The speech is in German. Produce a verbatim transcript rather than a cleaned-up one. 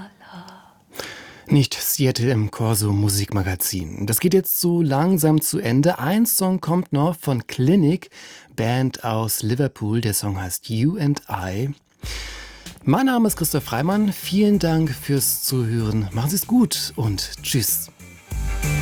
Nicht Seattle im Corso Musikmagazin. Das geht jetzt so langsam zu Ende. Ein Song kommt noch von Clinic, Band aus Liverpool. Der Song heißt You and I. Mein Name ist Christoph Freimann. Vielen Dank fürs Zuhören. Machen Sie es gut und tschüss.